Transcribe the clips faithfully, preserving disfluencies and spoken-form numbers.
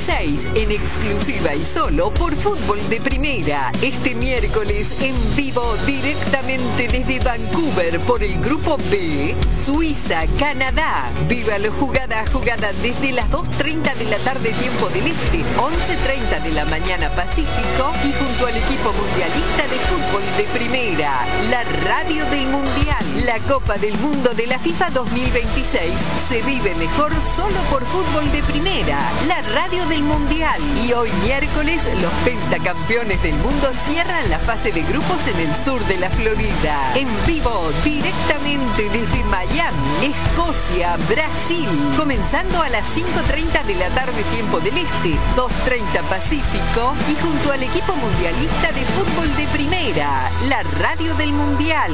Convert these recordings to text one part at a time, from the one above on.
veintiséis, en exclusiva y solo por Fútbol de Primera. Este miércoles en vivo directamente desde Vancouver por el Grupo B, Suiza, Canadá. Vívalo jugada a jugada desde las dos treinta de la tarde tiempo del Este, once treinta de la mañana Pacífico y junto al equipo mundialista de Fútbol de Primera, la radio del Mundial. La Copa del Mundo de la FIFA dos mil veintiséis se vive mejor solo por Fútbol de Primera, la radio del Mundial. Y hoy miércoles los pentacampeones del mundo cierran la fase de grupos en el sur de la Florida. En vivo, directamente desde Miami, Escocia, Brasil. Comenzando a las cinco treinta de la tarde tiempo del Este, dos treinta Pacífico y junto al equipo mundialista de Fútbol de Primera, la radio del Mundial.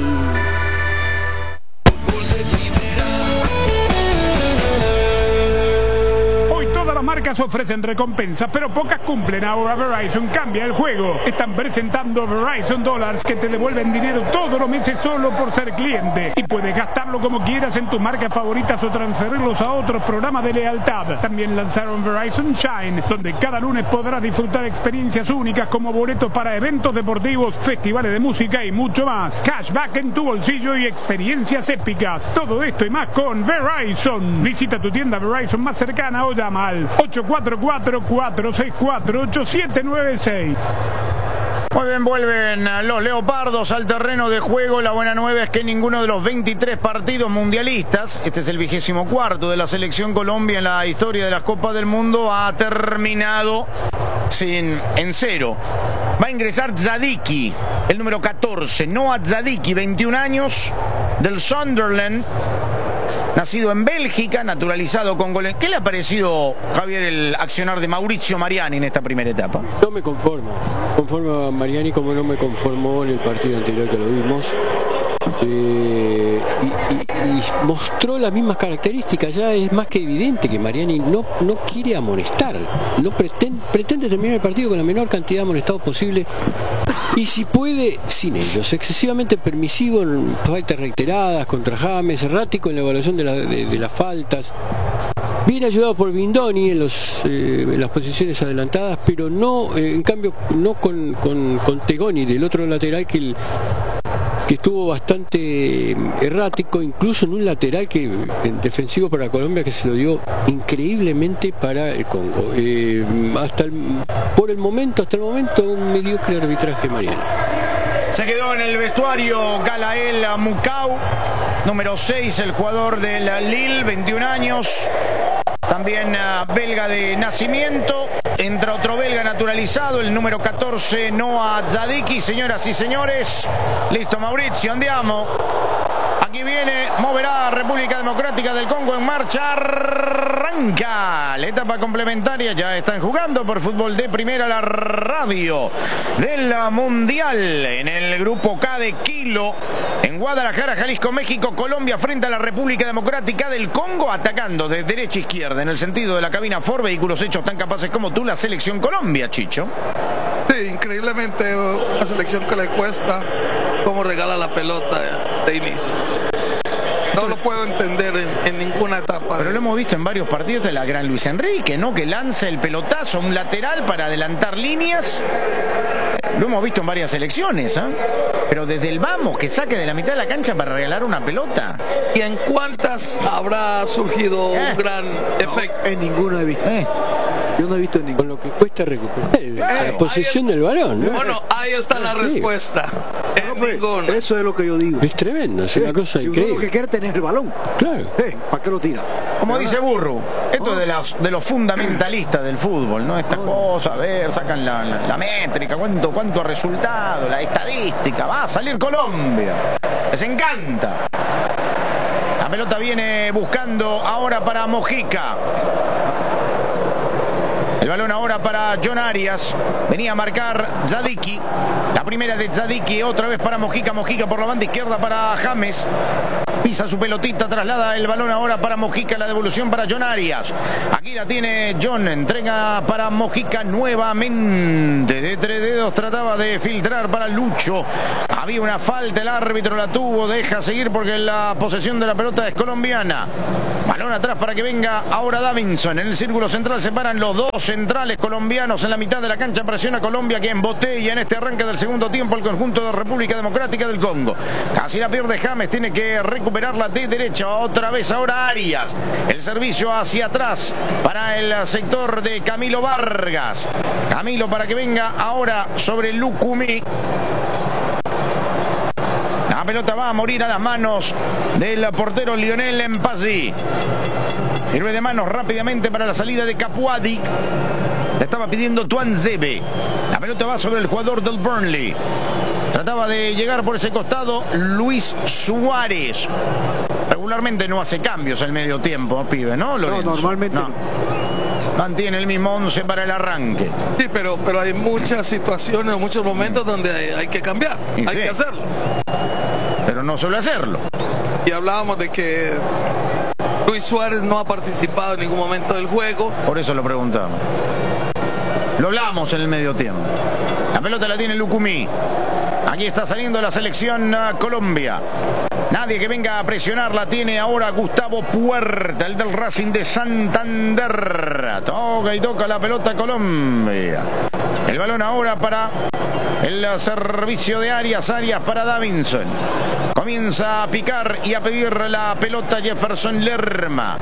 Las marcas ofrecen recompensas, pero pocas cumplen. Ahora Verizon cambia el juego. Están presentando Verizon Dollars que te devuelven dinero todos los meses solo por ser cliente. Y puedes gastarlo como quieras en tus marcas favoritas o transferirlos a otros programas de lealtad. También lanzaron Verizon Shine, donde cada lunes podrás disfrutar experiencias únicas como boletos para eventos deportivos, festivales de música y mucho más. Cashback en tu bolsillo y experiencias épicas. Todo esto y más con Verizon. Visita tu tienda Verizon más cercana o llama al ocho cuatro cuatro, cuatro seis cuatro, ocho siete nueve seis. Muy bien, vuelven los leopardos al terreno de juego. La buena nueva es que ninguno de los veintitrés partidos mundialistas, este es el vigésimo cuarto de la selección Colombia en la historia de las Copas del Mundo, ha terminado sin, en cero. Va a ingresar Zadiki, el número catorce, Noah Zadiki, veintiún años, del Sunderland. Nacido en Bélgica, naturalizado con goles. ¿Qué le ha parecido, Javier, el accionar de Mauricio Mariani en esta primera etapa? No me conforma. Conforma a Mariani como no me conformó en el partido anterior que lo vimos. Eh, y, y, y mostró las mismas características. Ya es más que evidente que Mariani no, no quiere amonestar. No pretende, pretende terminar el partido con la menor cantidad de amonestados posible. Y si puede, sin ellos, excesivamente permisivo en faltas reiteradas contra James, errático en la evaluación de, la, de, de las faltas, bien ayudado por Bindoni en, los, eh, en las posiciones adelantadas, pero no, eh, en cambio, no con, con, con Tegoni, del otro lateral que el, que estuvo bastante errático, incluso en un lateral que en defensivo para Colombia que se lo dio increíblemente para el Congo. Eh, hasta el, por el momento, hasta el momento, un mediocre arbitraje Mariano. Se quedó en el vestuario Galael Mukau, número seis, el jugador del Lille, veintiún años. También uh, belga de nacimiento. Entra otro belga naturalizado, el número catorce, Noah Zadiki. Señoras y señores, listo Mauricio, andiamo. Aquí viene, moverá República Democrática del Congo en marcha. Arranca la etapa complementaria. Ya están jugando por Fútbol de Primera, la radio del Mundial. En el grupo K de Kilo, en Guadalajara, Jalisco, México, Colombia frente a la República Democrática del Congo, atacando de derecha a izquierda en el sentido de la cabina Ford, vehículos hechos tan capaces como tú, la selección Colombia, Chicho. Sí, increíblemente una selección que le cuesta cómo regala la pelota de inicio. No lo puedo entender en, en ninguna etapa. Pero lo hemos visto en varios partidos de la gran Luis Enrique, ¿no? Que lanza el pelotazo, un lateral para adelantar líneas. Lo hemos visto en varias selecciones, ¿eh? Pero desde el vamos, que saque de la mitad de la cancha para regalar una pelota. ¿Y en cuántas habrá surgido eh. un gran efecto? En ninguna he visto. Eh. Yo no he visto ninguna. Con lo que cuesta recuperar eh, la posesión del balón, ¿no? Bueno, ahí está la sí. respuesta. No, eso es lo que yo digo. Es tremendo, es eh, una cosa increíble. Lo que quiere tener el balón. Claro. Eh, ¿para qué lo tira? Como dice Burro, esto oh. es de, las, de los fundamentalistas del fútbol, ¿no? Esta oh. cosa, a ver, sacan la, la, la métrica, cuánto, cuánto ha resultado, la estadística, va a salir Colombia. Les encanta. La pelota viene buscando ahora para Mojica. El balón ahora ahora para John Arias. Venía a marcar Zadiki. La primera de Zadiki, otra vez para Mojica. Mojica por la banda izquierda para James. Pisa su pelotita, traslada el balón ahora para Mojica, la devolución para John Arias. Aquí la tiene John, entrega para Mojica nuevamente. De tres dedos trataba de filtrar para Lucho. Había una falta, el árbitro la tuvo, deja seguir porque la posesión de la pelota es colombiana. Balón atrás para que venga ahora Davinson. En el círculo central se paran los dos centrales colombianos en la mitad de la cancha. Presiona Colombia que embotella en este arranque del segundo tiempo el conjunto de República Democrática del Congo. Casi la pierde James, tiene que recuperarla de derecha. Otra vez ahora Arias. El servicio hacia atrás para el sector de Camilo Vargas. Camilo para que venga ahora sobre Lucumí. La pelota va a morir a las manos del portero Lionel Mpassi. Sirve de manos rápidamente para la salida de Capuadi. Le estaba pidiendo Tuanzebe. La pelota va sobre el jugador del Burnley. Trataba de llegar por ese costado Luis Suárez. Regularmente no hace cambios el medio tiempo, pibe, ¿no, Lorenzo? No, normalmente no. no. Mantiene el mismo once para el arranque. Sí, pero, pero hay muchas situaciones, muchos momentos donde hay, hay que cambiar, y hay sí. que hacerlo. Pero no suele hacerlo. Y hablábamos de que Luis Suárez no ha participado en ningún momento del juego. Por eso lo preguntamos. Lo hablamos en el medio tiempo. La pelota la tiene Lucumí. Aquí está saliendo la selección uh, Colombia. Nadie que venga a presionar, la tiene ahora Gustavo Puerta, el del Racing de Santander. Toca y toca la pelota Colombia. El balón ahora para el servicio de Arias. Arias para Davinson. Comienza a picar y a pedir la pelota Jefferson Lerma.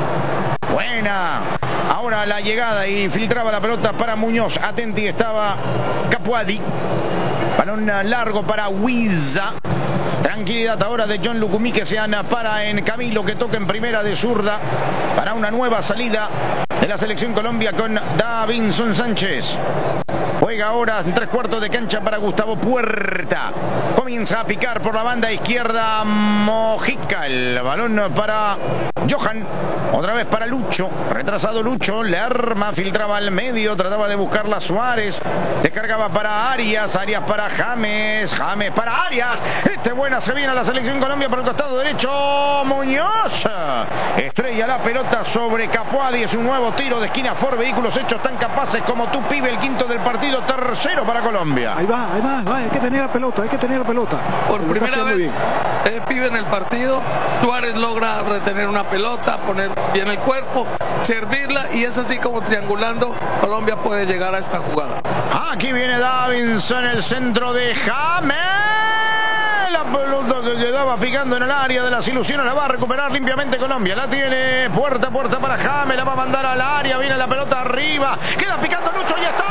Buena. Ahora la llegada y filtraba la pelota para Muñoz. Atenti estaba Capuadi. Balón largo para Huiza. Tranquilidad ahora de John Lucumí que se para en Camilo que toca en primera de zurda para una nueva salida de la selección Colombia con Davinson Sánchez. Juega ahora en tres cuartos de cancha para Gustavo Puerta. Comienza a picar por la banda izquierda Mojica. El balón para Johan. Otra vez para Lucho. Retrasado Lucho. Lerma filtraba al medio. Trataba de buscarla Suárez. Descargaba para Arias. Arias para James. James para Arias. Este buena se viene a la selección Colombia por el costado derecho. Muñoz. Estrella la pelota sobre Capuadi. Es un nuevo tiro de esquina. Ford Vehículos hechos tan capaces como tú, pibe. El quinto del partido. Tercero para Colombia. Ahí va, ahí va, ahí va. Hay que tener la pelota. Hay que tener la pelota. Por Lo primera vez eh, pibe en el partido. Suárez logra retener una pelota, poner bien el cuerpo, servirla y es así como triangulando Colombia puede llegar a esta jugada. Aquí viene Davinson, el centro de James. La pelota que quedaba picando en el área de las ilusiones la va a recuperar limpiamente Colombia. La tiene puerta a puerta para James, la va a mandar al área, viene la pelota arriba, queda picando Lucho y está.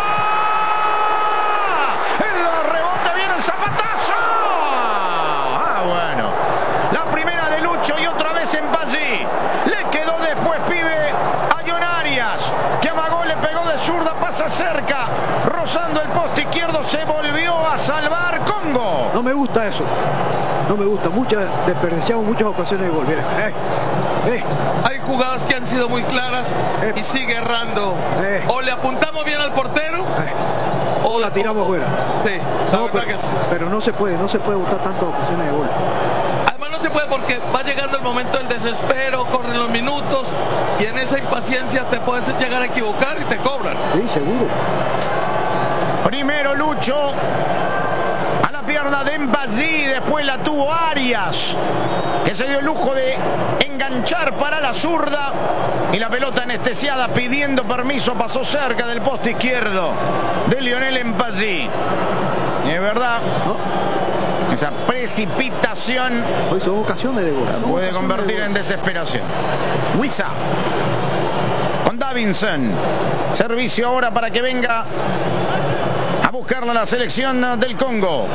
El rebote, viene el zapatazo. Ah, bueno. La primera de Lucho y otra vez en Mpassi. Le quedó después, pibe, a John Arias, que amagó, le pegó de zurda, pasa cerca, rozando el poste izquierdo, se volvió a salvar Congo. No me gusta eso. No me gusta. Muchas, desperdiciamos muchas ocasiones de gol. Mira, eh, eh. Hay jugadas que han sido muy claras eh. y sigue errando. Eh. O le apuntamos bien al portero eh. o la tiramos o, fuera. Sí, la no, verdad pero, que sí. pero no se puede, no se puede botar tantas ocasiones de gol. Además no se puede porque va llegando el momento del desespero, corren los minutos y en esa impaciencia te puedes llegar a equivocar y te cobran. Sí, seguro. Primero Lucho a la pierna de Mpassi, después la tuvo Arias, que se dio el lujo de enganchar para la zurda y la pelota anestesiada pidiendo permiso pasó cerca del poste izquierdo de Lionel Mpassi. Y es verdad, ¿no? Esa precipitación hoy son ocasiones de gol. puede convertir en desesperación. Huiza con Davinson. Servicio ahora para que venga a buscarla la selección del Congo.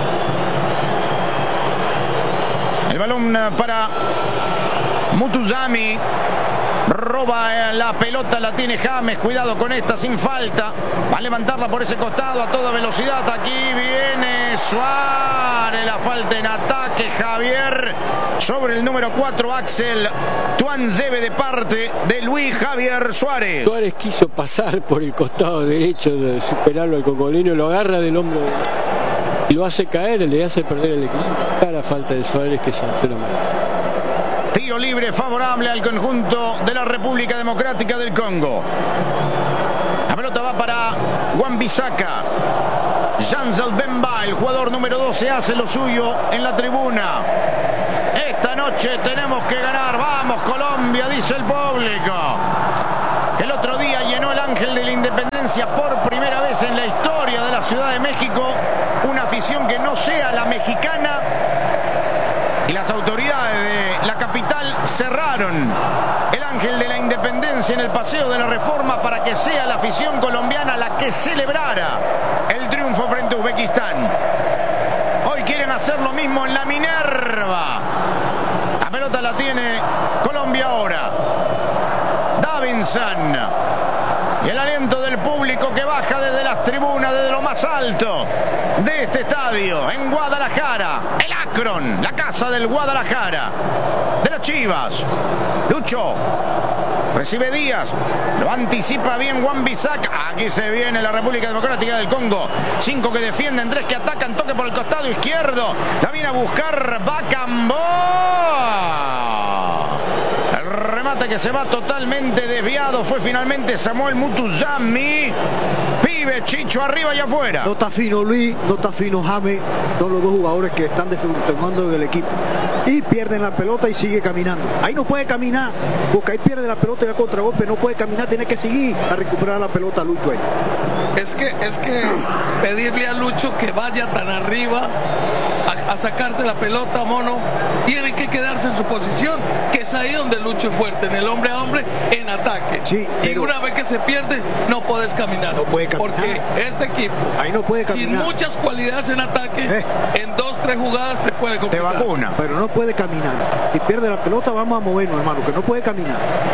El balón para Mutuzami. Roba la pelota, la tiene James. Cuidado con esta, sin falta. Va a levantarla por ese costado a toda velocidad. Aquí viene Suárez. La falta en ataque, Javier. Sobre el número cuatro, Axel Tuanzebe, de parte de Luis Javier Suárez. Suárez quiso pasar por el costado derecho de superarlo al cocodrilo. Lo agarra del hombro y lo hace caer, le hace perder el equilibrio. La falta de Suárez que sanciona mal. Tiro libre favorable al conjunto de la República Democrática del Congo. La pelota va para Wan-Bissaka. Janzel Bemba, el jugador número doce, hace lo suyo en la tribuna. Esta noche tenemos que ganar. Vamos, Colombia, dice el público. El otro día llenó el Ángel de la Independencia por primera vez en la historia de la Ciudad de México una afición que no sea la mexicana. Y las autoridades de la capital cerraron el Ángel de la Independencia en el Paseo de la Reforma para que sea la afición colombiana la que celebrara el triunfo frente a Uzbekistán. Hoy quieren hacer lo mismo en la Minerva. La pelota la tiene Colombia ahora. Davinson. Y el aliento del público que baja desde las tribunas, desde lo más alto de este estadio, en Guadalajara. El Akron, la casa del Guadalajara, de las Chivas. Lucho. Recibe Díaz. Lo anticipa bien Wan-Bissaka. Aquí se viene la República Democrática del Congo. Cinco que defienden, tres que atacan. Toque por el costado izquierdo. La viene a buscar Bakambo. El remate que se va totalmente desviado fue finalmente Samuel Mutuzami. Pibe, Chicho, arriba y afuera. No está fino Luis, no está fino James. Son los dos jugadores que están desfrutando del equipo. Y pierden la pelota y sigue caminando. Ahí no puede caminar, porque ahí pierde la pelota y el contragolpe. No puede caminar, tiene que seguir a recuperar la pelota Lucho ahí. Es que, es que pedirle a Lucho que vaya tan arriba a, a sacarte la pelota, mono, tiene que quedarse en su posición, que es ahí donde Lucho es fuerte, en el hombre a hombre, en ataque. Sí, y una vez que se pierde, no puedes caminar. No puede caminar. Porque este equipo, ahí no puede sin caminar. muchas cualidades en ataque, eh. en dos, tres jugadas te puede complicar. Te vacuna. Pero no puede caminar. Si pierde la pelota, vamos a movernos, hermano, que no puede caminar.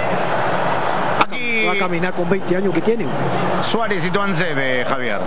Aquí Va a caminar con veinte años que tiene. Suárez y Tuanzebe, Javier.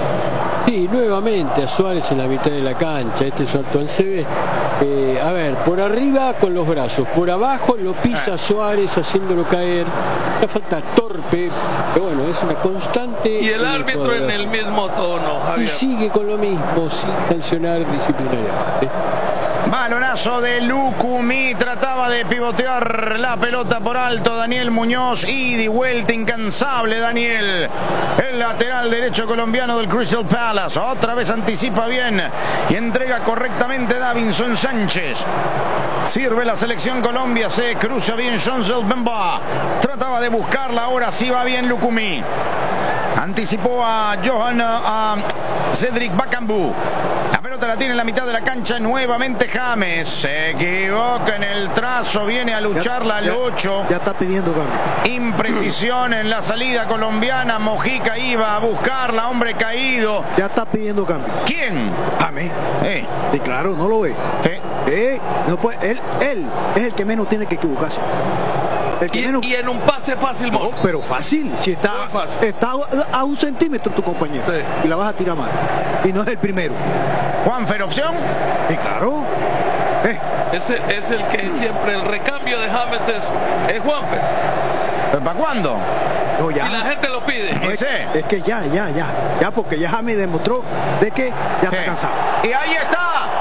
Sí, nuevamente a Suárez en la mitad de la cancha. Este es Tuanzebe. Eh, a ver, por arriba con los brazos, por abajo lo pisa Suárez haciéndolo caer. Una falta torpe, pero bueno, es una constante. Y el árbitro en el mismo tono, Javier. Y sigue con lo mismo, sin sancionar disciplinariamente. Balonazo de Lucumí, trataba de pivotear la pelota por alto Daniel Muñoz, ida y vuelta incansable Daniel, el lateral derecho colombiano del Crystal Palace. Otra vez anticipa bien y entrega correctamente Davinson Sánchez. Sirve la selección Colombia, se cruza bien Janzel Bemba, trataba de buscarla, ahora sí va bien Lucumí. Anticipó a Johan, a Cedric Bakambu. La pelota la tiene en la mitad de la cancha nuevamente James. Se equivoca en el trazo, viene a lucharla al ocho. Ya está pidiendo cambio. Imprecisión en la salida colombiana. Mojica iba a buscarla, hombre caído. Ya está pidiendo cambio. ¿Quién? James. Eh. Y claro, no lo ve. Sí. Eh, no puede, él, él es el que menos tiene que equivocarse. El que y, menos... y en un pase fácil, No, mono. pero fácil. Si está, fácil. está a un centímetro tu compañero. Sí. Y la vas a tirar mal. Y no es el primero. Juanfer, opción. Y claro. Eh. Ese es el que siempre, el recambio de James es, es Juanfer. ¿Para cuándo? No, ya. Y la gente lo pide. Ese. Es que ya, ya, ya. Ya, porque ya James demostró de que ya está Sí. cansado. Y ahí está.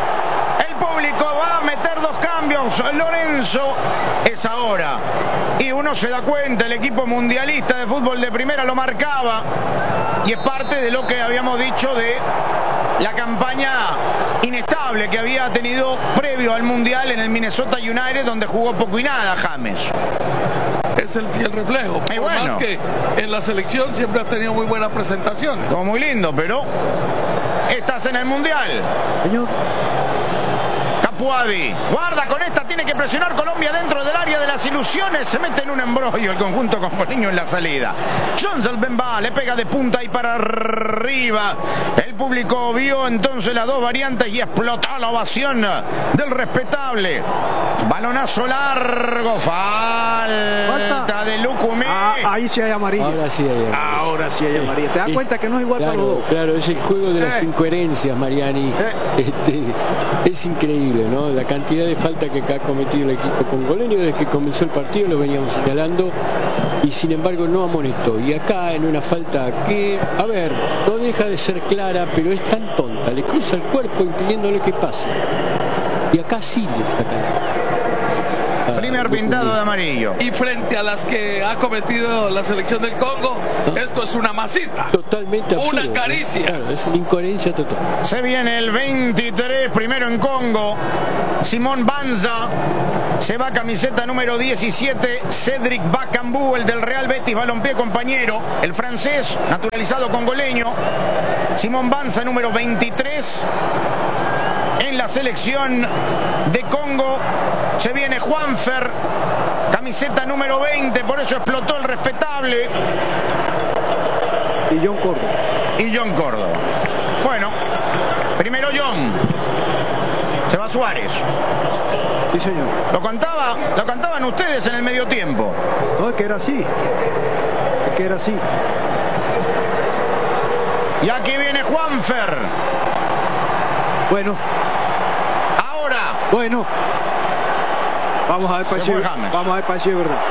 El público va a meter dos cambios. Lorenzo es ahora. Y uno se da cuenta, el equipo mundialista de fútbol de primera lo marcaba. Y es parte de lo que habíamos dicho de la campaña inestable que había tenido previo al mundial en el Minnesota United, donde jugó poco y nada James. Es el fiel reflejo. Y Por bueno. más que en la selección siempre ha tenido muy buenas presentaciones. Todo muy lindo, pero estás en el mundial. Señor. Capuadi, guarda con esta, tiene que presionar Colombia dentro del área de las ilusiones, se mete en un embrollo el conjunto cosmoleño en la salida. Janzel Bemba le pega de punta y para arriba, el público vio entonces las dos variantes y explotó la ovación del respetable. Balonazo largo, falta, falta de Lucumí. Ah, ahí sí hay amarilla. Ahora sí hay amarilla. Ahora sí hay amarilla. ¿Te das Es, cuenta que no es igual claro, para los dos? Claro, es el juego de las Eh. incoherencias, Mariani. Eh. Este, es increíble, ¿no? La cantidad de falta que ha cometido el equipo congoleño desde que comenzó el partido, lo veníamos señalando, y sin embargo no amonestó. Y acá en una falta que, a ver, no deja de ser clara, pero es tan tonta, le cruza el cuerpo impidiéndole que pase. Y acá sí le sacan. Primer pintado de amarillo. Y frente a las que ha cometido la selección del Congo, esto es una masita. Totalmente absurdo. Una caricia. Claro, es una incoherencia total. Se viene el veintitrés, primero en Congo. Simón Banza. Se va camiseta número diecisiete. Cédric Bakambu, el del Real Betis Balompié, compañero. El francés, naturalizado congoleño. Simón Banza, número veintitrés. En la selección de Congo se viene Juanfer, camiseta número veinte, por eso explotó el respetable. Y John Córdoba. Y John Córdoba. Bueno, primero John. Se va Suárez. Sí, señor. Lo cantaba, lo cantaban ustedes en el medio tiempo. No, es que era así. Es que era así. Y aquí viene Juanfer. Bueno. Ahora. Bueno. Vamos a ver para Se si fue James. vamos a ver para si es verdad.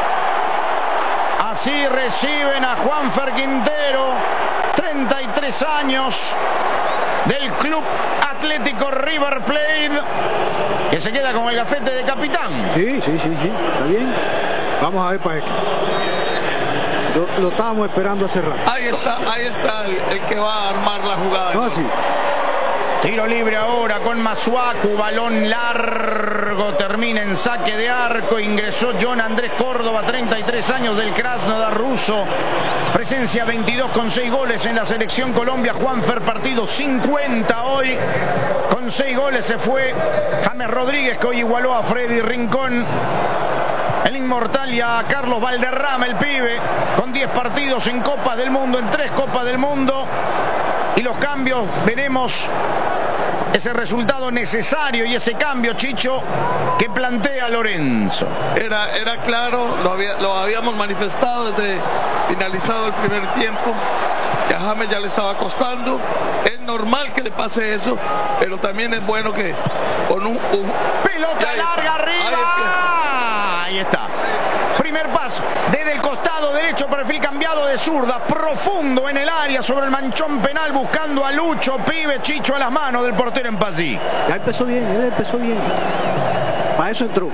Así reciben a Juanfer Quintero, treinta y tres años, del Club Atlético River Plate, que se queda con el gafete de capitán. Sí, sí, sí, sí. Está bien. Vamos a ver para esto. Lo, lo estábamos esperando hace rato. Ahí está, ahí está el, el que va a armar la jugada. No así. Tiro libre ahora con Masuaku, balón largo, termina en saque de arco, ingresó John Andrés Córdoba, treinta y tres años, del Krasnodar ruso, presencia veintidós con seis goles en la selección Colombia. Juanfer, partido cincuenta hoy, con seis goles se fue James Rodríguez, que hoy igualó a Freddy Rincón, el inmortal, y a Carlos Valderrama, el pibe, con diez partidos en Copas del Mundo, en tres Copas del Mundo. Y los cambios, veremos ese resultado necesario y ese cambio, Chicho, que plantea Lorenzo. Era, era claro, lo, había, lo habíamos manifestado desde finalizado el primer tiempo, que a James ya le estaba costando. Es normal que le pase eso, pero también es bueno que con un... un Pelota larga arriba. Ahí está. Primer paso, desde el costado derecho, perfil cambiado de zurda, profundo en el área, sobre el manchón penal, buscando a Lucho, pibe, Chicho, a las manos del portero en Pazí. Ya empezó bien, él empezó bien. Para eso entró.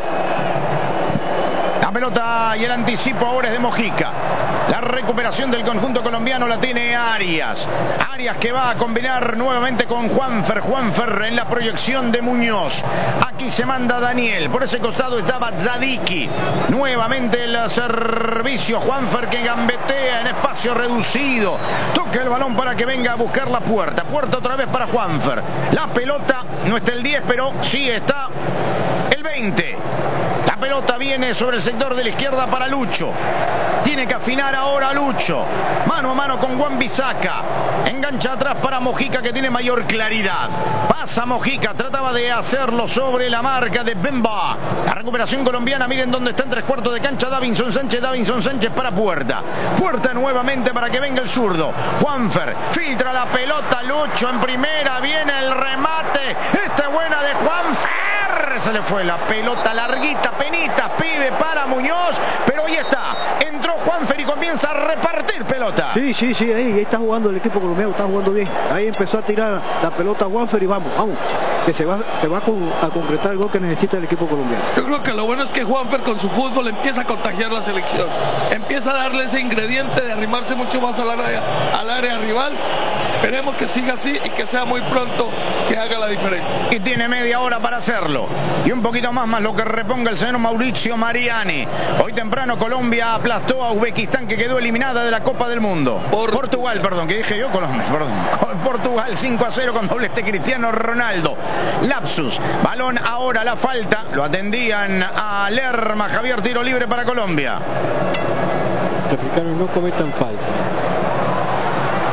La pelota y el anticipo ahora es de Mojica. La recuperación del conjunto colombiano la tiene Arias. Arias, que va a combinar nuevamente con Juanfer. Juanfer en la proyección de Muñoz. Aquí se manda Daniel. Por ese costado estaba Zadiki. Nuevamente el servicio. Juanfer, que gambetea en espacio reducido. Toca el balón para que venga a buscar la puerta. Puerta otra vez para Juanfer. La pelota no está el diez, pero sí está el veinte. La pelota viene sobre el sector de la izquierda para Lucho. Tiene que afinar ahora Lucho. Mano a mano con Juan Bisaca. Engancha atrás para Mojica, que tiene mayor claridad. Pasa Mojica. Trataba de hacerlo sobre la marca de Bemba. La recuperación colombiana. Miren dónde está en tres cuartos de cancha Davinson Sánchez. Davinson Sánchez para Puerta. Puerta nuevamente para que venga el zurdo. Juanfer filtra la pelota. Lucho en primera. Viene el remate. Esta es buena de Juanfer. Se le fue la pelota larguita. Penita. Pibe para Muñoz. Pero ahí está. Entró Juanfer y comienza a repartir pelota. Sí, sí, sí, ahí, ahí está jugando el equipo colombiano, está jugando bien. Ahí empezó a tirar la pelota a Juanfer y vamos, vamos. Que se va, se va a, con, a concretar el gol que necesita el equipo colombiano. Yo creo que lo bueno es que Juanfer con su fútbol empieza a contagiar la selección. Empieza a darle ese ingrediente de arrimarse mucho más al área, al área rival. Esperemos que siga así y que sea muy pronto que haga la diferencia. Y tiene media hora para hacerlo. Y un poquito más, más lo que reponga el señor Mauricio Mariani. Hoy temprano Colombia aplastó a Uzbekistán, que quedó eliminada de la Copa del Mundo. Por... Portugal, perdón, que dije yo, Colombia, perdón. Portugal cinco a cero con doblete Cristiano Ronaldo. Lapsus. Balón ahora, la falta. Lo atendían a Lerma. Javier, tiro libre para Colombia. Los africanos no cometan falta. Balón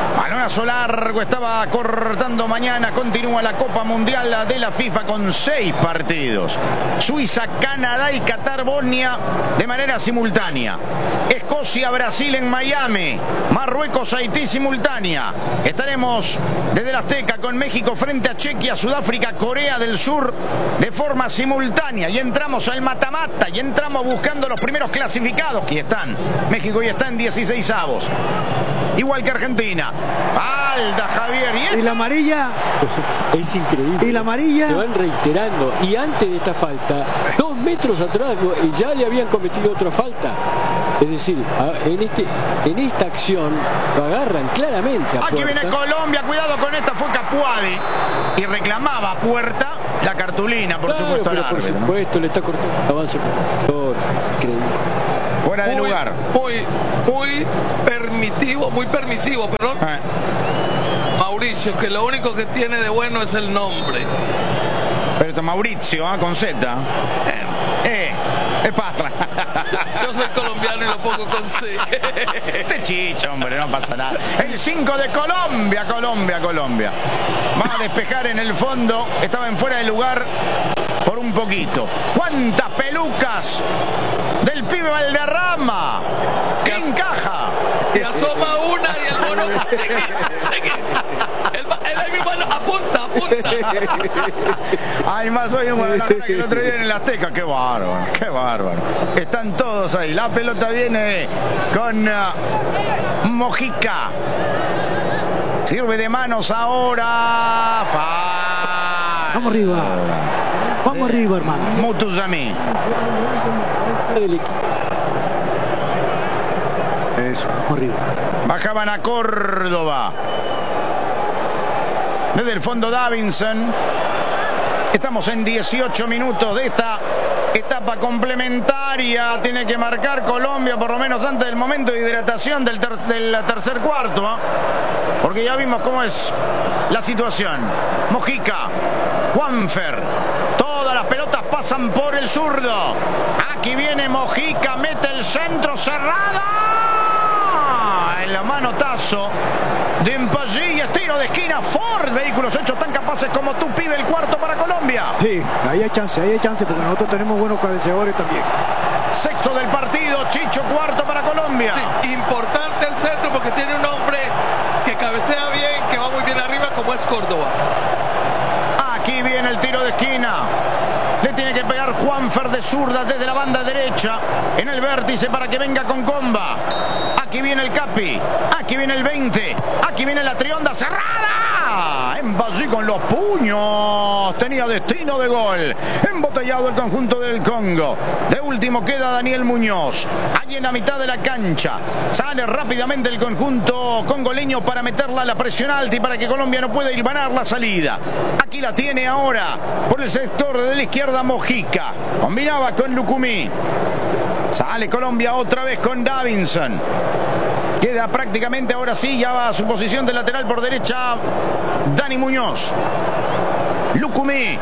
cañonazo largo, estaba cortando mañana, continúa la Copa Mundial de la FIFA con seis partidos. Suiza, Canadá y Qatar, Bosnia de manera simultánea. Escocia, Brasil en Miami. Marruecos, Haití simultánea. Estaremos desde la Azteca con México frente a Chequia, Sudáfrica, Corea del Sur de forma simultánea. Y entramos al mata-mata y entramos buscando los primeros clasificados que están. México ya está en dieciséis avos. Igual que Argentina. Falta, Javier. Y, ¿Y la amarilla? Es increíble. Y la amarilla. Se van reiterando. Y antes de esta falta, dos metros atrás, ya le habían cometido otra falta. Es decir, en, este, en esta acción lo agarran claramente a Aquí Puerta. viene Colombia, cuidado con esta, fue Capuadi. Y reclamaba a Puerta la cartulina, por claro, supuesto, pero al por árbitro, supuesto, ¿no? le está cortando el avance. Es increíble. Fuera de muy, lugar. Muy, muy permitivo, muy permisivo, perdón. Eh. Mauricio, que lo único que tiene de bueno es el nombre. Pero esto Mauricio, ¿eh? Con Z. Eh, eh, es Patra. Yo soy colombiano y lo pongo con C. Este chicho, hombre, no pasa nada. El cinco de Colombia, Colombia, Colombia. Va a despejar en el fondo. Estaba en fuera de lugar por un poquito. ¿Cuántas pelucas del pibe Valderrama? ¿Qué encaja? Y asoma una y el mono... El, el, el mismo apunta, apunta. Hay más hoy en Guadalajara que el otro día en el Azteca. Qué bárbaro, qué bárbaro. Están todos ahí. La pelota viene con uh, Mojica. Sirve de manos ahora. Fa... Vamos arriba. Vamos arriba, hermano. Mutuzami. Eso, vamos arriba. Bajaban a Córdoba. Desde el fondo Davinson. Estamos en dieciocho minutos de esta etapa complementaria. Tiene que marcar Colombia por lo menos antes del momento de hidratación del, ter del tercer cuarto, ¿eh? Porque ya vimos cómo es la situación. Mojica, Juanfer, todas las pelotas pasan por el zurdo. Aquí viene Mojica, mete el centro, cerrada. En la manotazo de Empallí, tiro de esquina. Ford, vehículos hechos tan capaces como tú, pibe, el cuarto para Colombia. Sí, ahí hay chance, ahí hay chance porque nosotros tenemos buenos cabeceadores también. Sexto del partido, Chicho, cuarto para Colombia. Sí, importante el centro porque tiene un hombre que cabecea bien, que va muy bien arriba, como es Córdoba. Aquí viene el tiro de esquina. Le tiene que pegar Juanfer de zurda desde la banda derecha en el vértice para que venga con comba. Aquí viene el Capi. Aquí viene el veinte. Aquí viene la trionda cerrada. Emballí con los puños. Tenía destino de gol. Embotellado el conjunto del Congo. De último queda Daniel Muñoz. Allí en la mitad de la cancha. Sale rápidamente el conjunto congoleño para meterla a la presión alta y para que Colombia no pueda hilvanar la salida. Aquí la tiene ahora por el sector de la izquierda Mojica. Combinaba con Lucumí. Sale Colombia otra vez con Davinson. Queda prácticamente ahora sí, ya va a su posición de lateral por derecha Dani Muñoz. Lucumí.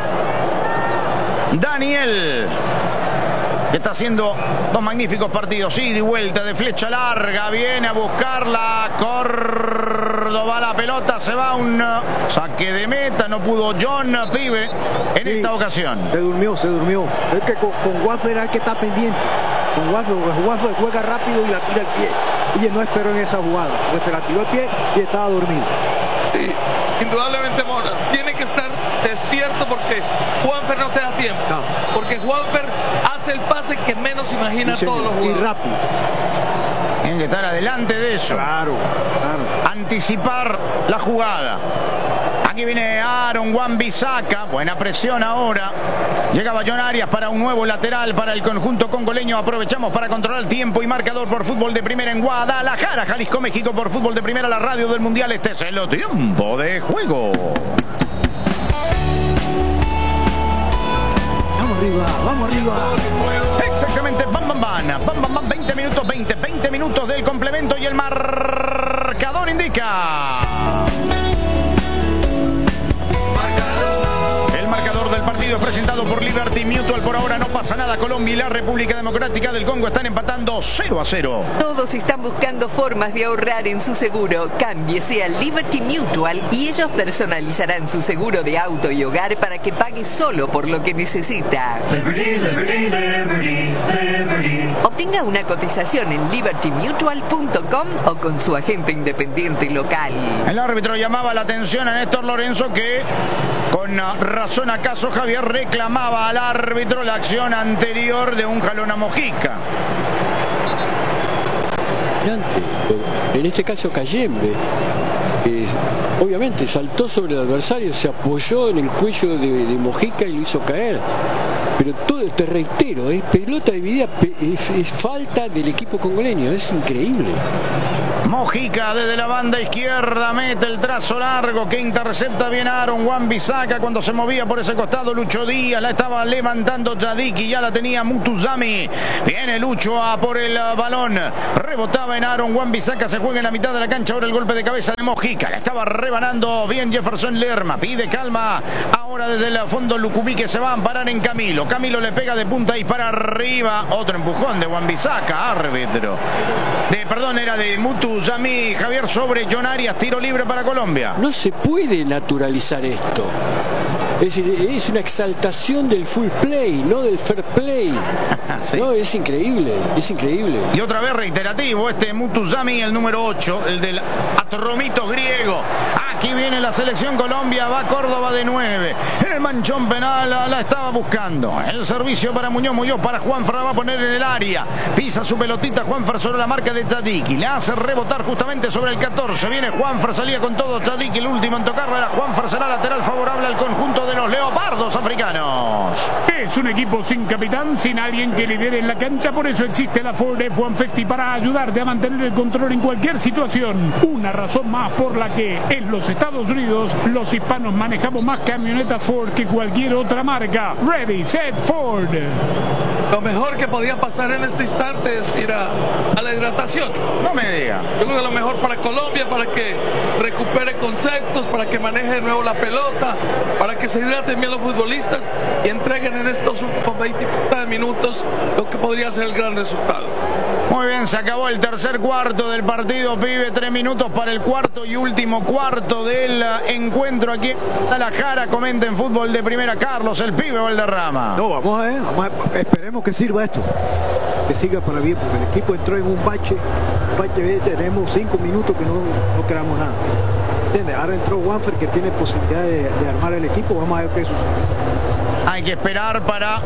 Daniel. Que está haciendo dos magníficos partidos. Sí, de vuelta, de flecha larga. Viene a buscarla. Córdoba, la pelota. Se va un saque de meta. No pudo John Pibe en sí, esta ocasión. Se durmió, se durmió. Es que con, con Wafer era el que está pendiente. Con Wafer, Wafer juega rápido y la tira al pie. Y no esperó en esa jugada. Pues se la tiró al pie y estaba dormido. Sí, indudablemente, Mona. Tiene que estar despierto porque Juanfer no te da tiempo. No. Porque Juanfer hace el pase que menos imagina sí, todos los jugadores. Y rápido. Tienen que estar adelante de eso. Claro, claro. Anticipar la jugada. Aquí viene Aaron Wan-Bissaka. Buena presión ahora. Llegaba John Arias para un nuevo lateral para el conjunto congoleño. Aprovechamos para controlar el tiempo y marcador por Fútbol de Primera en Guadalajara, Jalisco, México, por Fútbol de Primera, la radio del Mundial. Este es el tiempo de juego. Vamos arriba, vamos arriba. Exactamente, bam, bam, bam, bam, bam, bam, veinte minutos, veinte, veinte minutos del complemento y el marcador indica. El marcador del partido es presentado por Libertad. Liberty Mutual. Por ahora no pasa nada. Colombia y la República Democrática del Congo están empatando cero a cero. Todos están buscando formas de ahorrar en su seguro. Cámbiese a Liberty Mutual y ellos personalizarán su seguro de auto y hogar para que pague solo por lo que necesita. Liberty, liberty, liberty, liberty. Obtenga una cotización en liberty mutual punto com o con su agente independiente local. El árbitro llamaba la atención a Néstor Lorenzo, que con razón acaso Javier reclamaba al árbitro la acción anterior de un jalón a Mojica. En este caso Cayembe, eh, obviamente saltó sobre el adversario, se apoyó en el cuello de, de Mojica y lo hizo caer. Pero todo, te reitero, es pelota dividida, es, es falta del equipo congoleño, es increíble. Mojica desde la banda izquierda mete el trazo largo que intercepta bien a Aaron Wan-Bissaka cuando se movía por ese costado. Lucho Díaz la estaba levantando Tzadik y ya la tenía Mutuzami. Viene Lucho a por el balón, rebotaba en Aaron Wan-Bissaka, se juega en la mitad de la cancha. Ahora el golpe de cabeza de Mojica, la estaba rebanando bien Jefferson Lerma, pide calma ahora desde el fondo Lucumí, que se va a amparar en Camilo. Camilo le pega de punta y para arriba, otro empujón de Wan-Bissaka, árbitro de, perdón, era de Mutuzami, Javier, sobre John Arias, tiro libre para Colombia. No se puede naturalizar esto. Es, es una exaltación del full play, no del fair play. ¿Sí? No, es increíble, es increíble. Y otra vez reiterativo este Mutuzami, el número ocho, el del Atromitos griego. Aquí viene la selección Colombia, va Córdoba de nueve. En el manchón penal la estaba buscando. El servicio para Muñoz, Muñoz para Juanfer, la va a poner en el área. Pisa su pelotita Juanfer sobre la marca de Tzadiki. Le hace rebotar justamente sobre el catorce. Viene Juanfer, salía con todo Tzadiki. El último en tocarla era Juanfer, será lateral favorable al conjunto de los leopardos africanos. Es un equipo sin capitán, sin alguien que lidere en la cancha. Por eso existe la Ford F ciento cincuenta para ayudarte a mantener el control en cualquier situación. Una razón más por la que en los Estados Unidos los hispanos manejamos más camionetas Ford que cualquier otra marca. Ready, set, Ford. Lo mejor que podía pasar en este instante es ir a, a la hidratación. No me diga. Yo creo que lo mejor para Colombia, para que recupere conceptos, para que maneje de nuevo la pelota, para que se hidraten bien los futbolistas y entreguen en estos últimos veinte minutos lo que podría ser el gran resultado. Muy bien, se acabó el tercer cuarto del partido, pibe. Tres minutos para el cuarto y último cuarto del encuentro aquí en Guadalajara. Comenta en Fútbol de Primera Carlos, el pibe Valderrama. No, vamos a ver, vamos a, esperemos que sirva esto, que siga para bien, porque el equipo entró en un bache, un bache, tenemos cinco minutos que no, no creamos nada. ¿Entiendes? Ahora entró Juanfer, que tiene posibilidad de, de armar el equipo, vamos a ver qué sucede. Hay que esperar para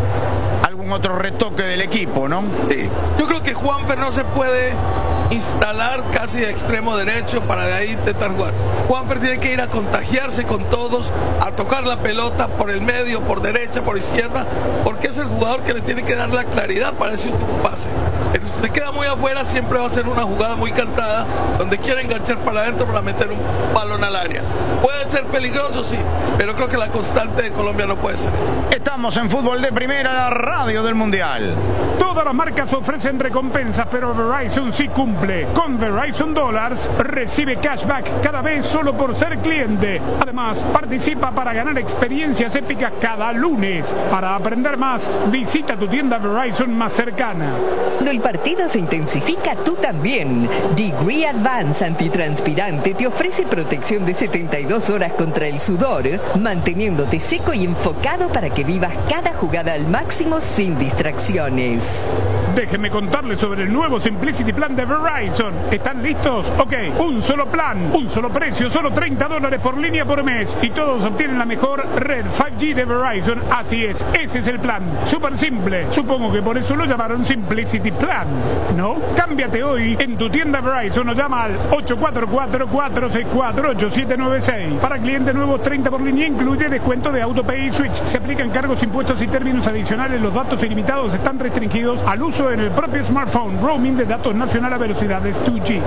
algún otro retoque del equipo, ¿no? Sí. Yo creo que Juanfer no se puede instalar casi de extremo derecho para de ahí intentar jugar. Juanfer tiene que ir a contagiarse con todos, a tocar la pelota por el medio, por derecha, por izquierda, porque es el jugador que le tiene que dar la claridad para ese último pase. Entonces, si se queda muy afuera, siempre va a ser una jugada muy cantada, donde quiere enganchar para adentro para meter un balón al área. Puede ser peligroso, sí, pero creo que la constante de Colombia no puede ser. Estamos en Fútbol de Primera, la radio del Mundial. Todas las marcas ofrecen recompensas, pero Verizon sí cumple. Con Verizon Dollars recibe cashback cada vez solo por ser cliente. Además, participa para ganar experiencias épicas cada lunes. Para aprender más, visita tu tienda Verizon más cercana. Cuando el partido se intensifica, tú también. Degree Advance Antitranspirante te ofrece protección de setenta y dos horas contra el sudor, manteniéndote seco y enfocado para que vivas cada jugada al máximo sin distracciones. Déjenme contarles sobre el nuevo Simplicity Plan de Verizon. ¿Están listos? Ok, un solo plan, un solo precio, solo treinta dólares por línea por mes. Y todos obtienen la mejor red cinco G de Verizon. Así es, ese es el plan. Súper simple. Supongo que por eso lo llamaron Simplicity Plan, ¿no? Cámbiate hoy en tu tienda Verizon o llama al ocho cuatro cuatro, cuatro seis cuatro, ocho siete nueve seis. Para clientes nuevos, treinta por línea, incluye descuento de AutoPay y Switch. Se aplican cargos, impuestos y términos adicionales. Los datos ilimitados están restringidos al uso en el propio smartphone. Roaming de datos nacional a velocidades dos G.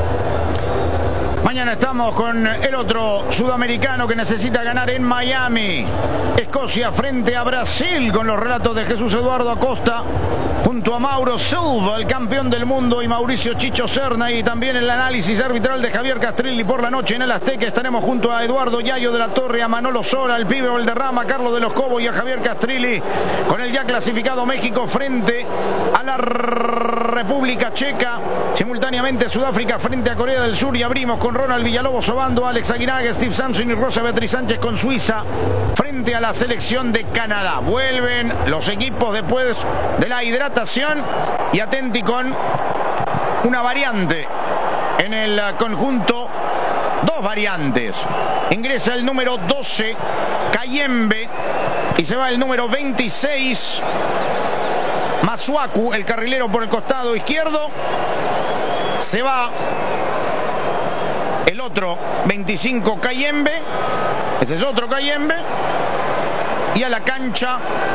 Mañana estamos con el otro sudamericano que necesita ganar en Miami. Escocia frente a Brasil, con los relatos de Jesús Eduardo Acosta. junto a Mauro Silva, el campeón del mundo, y Mauricio Chicho Serna, y también el análisis arbitral de Javier Castrilli por la noche en el Azteca. Estaremos junto a Eduardo Yayo de la Torre, a Manolo Sola, al Pibe Valderrama, a Carlos de los Cobos y a Javier Castrilli, con el ya clasificado México frente a la República Checa, simultáneamente Sudáfrica frente a Corea del Sur, y abrimos con Ronald Villalobos Obando, Alex Aguinaga, Steve Sampson y Rosa Beatriz Sánchez con Suiza frente a la selección de Canadá. Vuelven los equipos después de la hidratación, y atenti con una variante en el conjunto, dos variantes. Ingresa el número doce, Kayembe, y se va el número veintiséis, Masuaku, el carrilero por el costado izquierdo. Se va el otro veinticinco, Kayembe. Ese es otro Kayembe. Y a la cancha,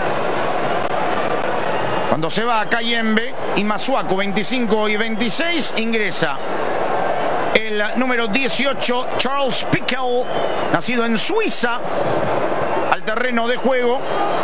cuando se va a Kayembe y Masuaku, veinticinco y veintiséis, ingresa el número dieciocho, Charles Pickel, nacido en Suiza, al terreno de juego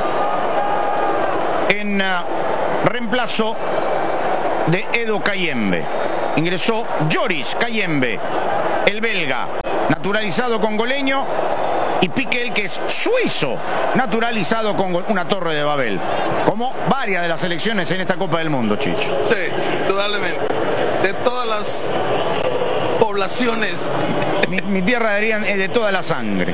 en uh, reemplazo de Edo Kayembe. Ingresó Joris Kayembe, el belga, naturalizado congoleño, y Pickel, que es suizo, naturalizado con una Torre de Babel, como varias de las selecciones en esta Copa del Mundo, Chicho. Sí, indudablemente. De todas las poblaciones. Mi, mi tierra dirían es de todas las sangres.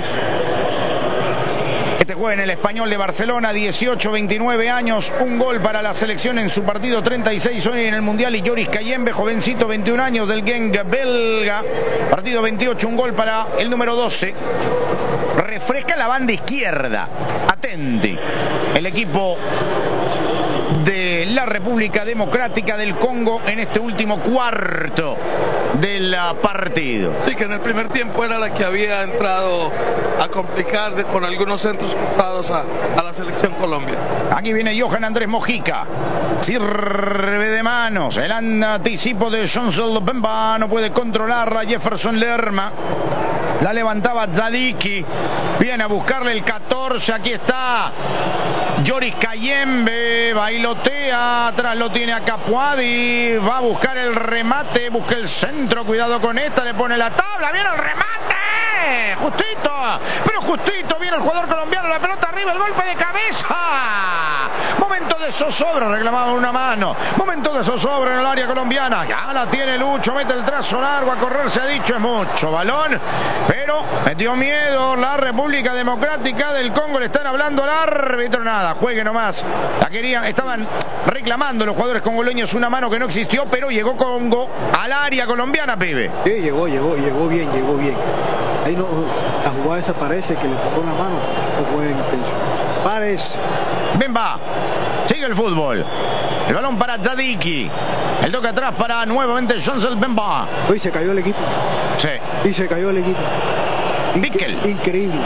Este juega en el Español de Barcelona, dieciocho, veintinueve años, un gol para la selección en su partido treinta y seis hoy en el Mundial, y Joris Kayembe, jovencito, veintiún años, del Genk belga, partido veintiocho, un gol para el número doce. Refresca la banda izquierda, atenti, el equipo de la República Democrática del Congo en este último cuarto del partido. Sí, que en el primer tiempo era la que había entrado a complicar de, con algunos centros cruzados a, a la selección Colombia. Aquí viene Johan Andrés Mojica, sirve de manos, el anticipo de Johnson Bemba, no puede controlarla Jefferson Lerma, la levantaba Zadiki, viene a buscarle el catorce, aquí está Joris Kayembe, bailotea, atrás lo tiene a Capuadi, va a buscar el remate, busca el centro, cuidado con esta, le pone la tabla, viene el remate, justito, pero justito, viene el jugador colombiano, la pelota arriba, el golpe de cabeza, momento de zozobra, reclamaba una mano, momento de zozobra en el área colombiana, ya la tiene Lucho, mete el trazo largo, a correr se ha dicho, es mucho balón, pero metió miedo la República Democrática del Congo, le están hablando al árbitro, nada, juegue nomás, la querían, estaban reclamando los jugadores congoleños una mano que no existió, pero llegó Congo al área colombiana, pibe. Sí, llegó, llegó, llegó bien, llegó bien. Ahí no, la jugada esa parece que le tocó la mano, no fue intenso. Parece. Bemba, sigue el fútbol. El balón para Zadiki. El toque atrás para nuevamente Johnson Bemba. Uy, se cayó el equipo. Sí. Y se cayó el equipo. Pickel. Increíble.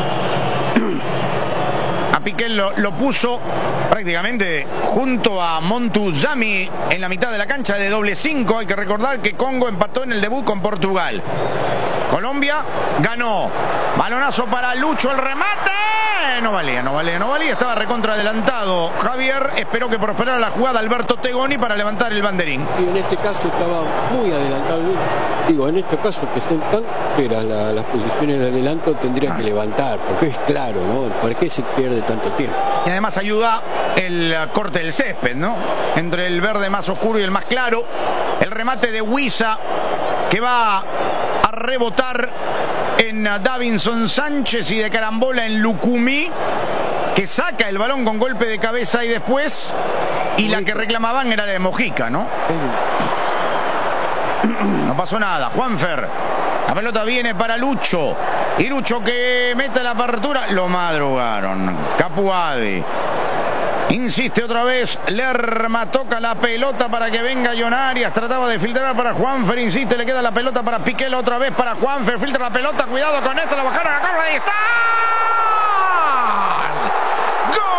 A Pickel lo, lo puso prácticamente junto a Montuzami en la mitad de la cancha de doble cinco. Hay que recordar que Congo empató en el debut con Portugal. Colombia ganó. Balonazo para Lucho, el remate. No valía, no valía, no valía. Estaba recontra adelantado Javier. Esperó que prosperara la jugada Alberto Tegoni para levantar el banderín. Y en este caso estaba muy adelantado. Digo, en este caso que son tan pero la, las posiciones de adelanto tendría ah. que levantar, porque es claro, ¿no? ¿Por qué se pierde tanto tiempo? Y además ayuda el corte del césped, ¿no? Entre el verde más oscuro y el más claro. El remate de Huiza, que va a rebotar en Davinson Sánchez, y de carambola en Lucumí, que saca el balón con golpe de cabeza y después, y la que reclamaban era la de Mojica, ¿no? No pasó nada. Juanfer, la pelota viene para Lucho, y Lucho que mete la apertura, lo madrugaron. Capuadi insiste otra vez, Lerma toca la pelota para que venga John Arias, trataba de filtrar para Juanfer, insiste, le queda la pelota para Pickel, otra vez para Juanfer, filtra la pelota, cuidado con esta, la bajaron a la cámara, ahí está. ¡Gol!